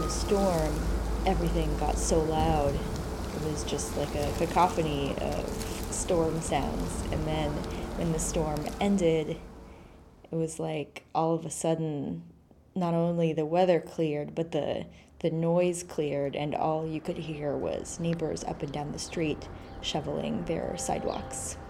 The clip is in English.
the storm, everything got so loud. It was just like a cacophony of storm sounds. And then when the storm ended, it was like all of a sudden, not only the weather cleared, but the noise cleared, and all you could hear was neighbors up and down the street shoveling their sidewalks.